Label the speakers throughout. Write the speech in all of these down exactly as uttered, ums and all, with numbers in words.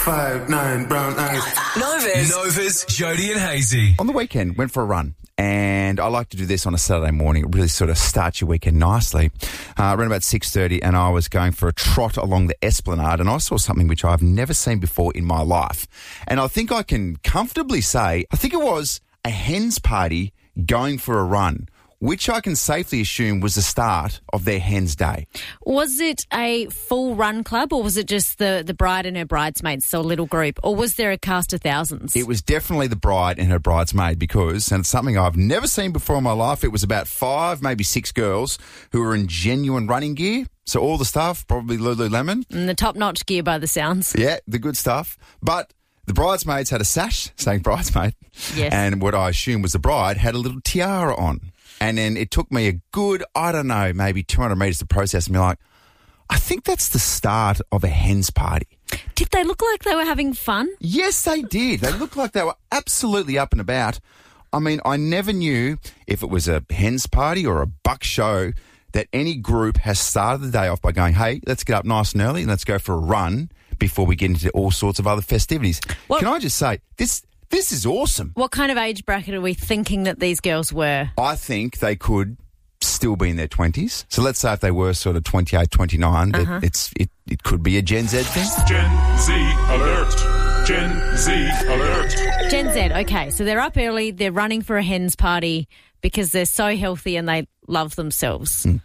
Speaker 1: Five, nine, brown eyes.
Speaker 2: Novas.
Speaker 3: Novas, Jody and Hazy.
Speaker 4: On the weekend, went for a run. And I like to do this on a Saturday morning. It really sort of starts your weekend nicely. Uh, around about six thirty, and I was going for a trot along the Esplanade, and I saw something which I've never seen before in my life. And I think I can comfortably say, I think it was a hen's party going for a run, which I can safely assume was the start of their hen's day.
Speaker 5: Was it a full run club, or was it just the, the bride and her bridesmaids, so a little group, or was there a cast of thousands?
Speaker 4: It was definitely the bride and her bridesmaid because, and it's something I've never seen before in my life, it was about five, maybe six girls who were in genuine running gear. So all the stuff, probably Lululemon.
Speaker 5: And the top-notch gear by the sounds.
Speaker 4: Yeah, the good stuff. But the bridesmaids had a sash saying bridesmaid.
Speaker 5: Yes.
Speaker 4: And what I assume was the bride had a little tiara on. And then it took me a good, I don't know, maybe two hundred metres to process and be like, I think that's the start of a hen's party.
Speaker 5: Did they look like they were having fun?
Speaker 4: Yes, they did. They looked like they were absolutely up and about. I mean, I never knew if it was a hen's party or a buck show that any group has started the day off by going, hey, let's get up nice and early and let's go for a run before we get into all sorts of other festivities.
Speaker 5: What?
Speaker 4: Can I just say, this... This is awesome.
Speaker 5: What kind of age bracket are we thinking that these girls were?
Speaker 4: I think they could still be in their twenties. So let's say if they were sort of twenty-eight, twenty-nine,
Speaker 5: Uh-huh.
Speaker 4: that it's it, it could be a Gen Z thing.
Speaker 1: Gen Z alert. Gen Z alert.
Speaker 5: Gen Z, okay. So they're up early, they're running for a hen's party because they're so healthy and they love themselves.
Speaker 4: Mm.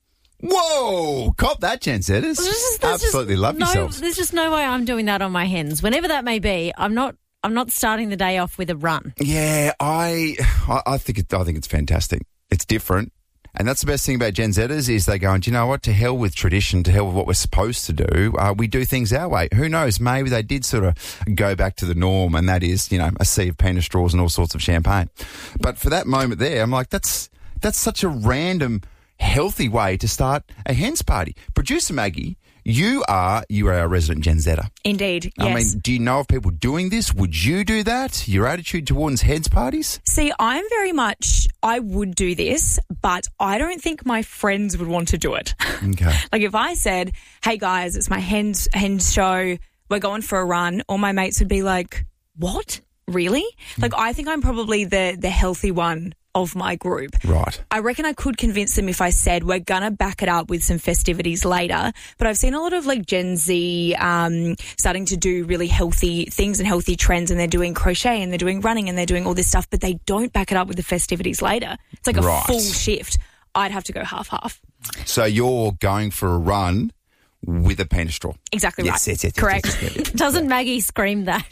Speaker 4: Whoa! Cop that, Gen Zers.
Speaker 5: There's just- there's
Speaker 4: Absolutely
Speaker 5: just
Speaker 4: love
Speaker 5: no,
Speaker 4: yourselves.
Speaker 5: There's just no way I'm doing that on my hens. Whenever that may be, I'm not I'm not starting the day off with a run.
Speaker 4: Yeah, I, I I think it, I think it's fantastic. It's different. And that's the best thing about Gen Zers is they go, do you know what, to hell with tradition, to hell with what we're supposed to do. Uh, we do things our way. Who knows, maybe they did sort of go back to the norm, and that is, you know, a sea of penis straws and all sorts of champagne. But for that moment there, I'm like, that's that's such a random, healthy way to start a hen's party. Producer Maggie, you are you are our resident Gen Zer.
Speaker 6: Indeed, yes.
Speaker 4: I mean, do you know of people doing this? Would you do that? Your attitude towards hen's parties?
Speaker 6: See, I'm very much, I would do this, but I don't think my friends would want to do it.
Speaker 4: Okay.
Speaker 6: Like if I said, hey guys, it's my hens, hens show, we're going for a run, all my mates would be like, what? Really? Like I think I'm probably the the healthy one of my group.
Speaker 4: Right.
Speaker 6: I reckon I could convince them if I said we're going to back it up with some festivities later. But I've seen a lot of like Gen Z um, starting to do really healthy things and healthy trends, and they're doing crochet and they're doing running and they're doing all this stuff, but they don't back it up with the festivities later. It's like a
Speaker 4: Right.
Speaker 6: full shift. I'd have to go half-half.
Speaker 4: So you're going for a run with a penis straw.
Speaker 6: Exactly
Speaker 4: Yes,
Speaker 6: right.
Speaker 4: yes, yes, yes,
Speaker 6: Correct.
Speaker 4: yes, yes, yes.
Speaker 5: Doesn't Maggie scream that?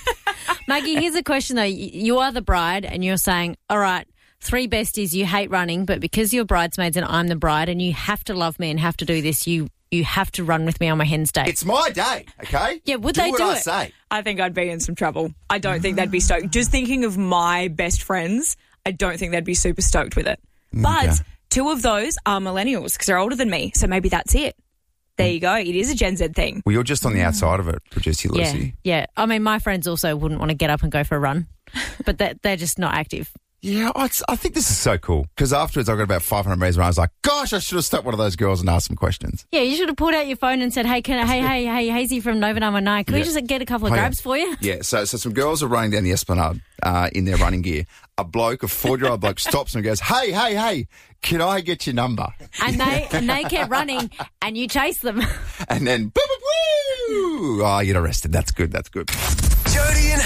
Speaker 5: Maggie, here's a question though. You are the bride and you're saying, all right, three besties, you hate running, but because you're bridesmaids and I'm the bride and you have to love me and have to do this, you you have to run with me on my hen's day.
Speaker 4: It's my day, okay?
Speaker 5: Yeah, would
Speaker 4: do
Speaker 5: they
Speaker 4: what
Speaker 5: do
Speaker 4: I
Speaker 5: it?
Speaker 4: say.
Speaker 6: I think I'd be in some trouble. I don't think they'd be stoked. Just thinking of my best friends, I don't think they'd be super stoked with it. But
Speaker 4: Okay.
Speaker 6: two of those are millennials because they're older than me, so maybe that's it. There you go. It is a Gen Z thing.
Speaker 4: Well, you're just on the outside of it, Producer
Speaker 5: yeah,
Speaker 4: Lucy.
Speaker 5: yeah. I mean, my friends also wouldn't want to get up and go for a run, but they're, they're just not active.
Speaker 4: Yeah, I, I think this is so cool because afterwards I got about five hundred metres and I was like, gosh, I should have stopped one of those girls and asked some questions.
Speaker 5: Yeah, you should have pulled out your phone and said, hey, can, hey, hey, hey, Hazy from Nova Nine One Nine, can
Speaker 4: Yeah.
Speaker 5: we just get a couple of
Speaker 4: Oh, yeah.
Speaker 5: grabs for you?
Speaker 4: Yeah, so so some girls are running down the Esplanade uh, in their running gear. A bloke, a forty-year-old bloke, stops and goes, hey, hey, hey, can I get your number?
Speaker 5: And they and they kept running and you chased them.
Speaker 4: And then, boo, boo, boo. Oh, you're arrested. That's good, that's good.
Speaker 3: Jody and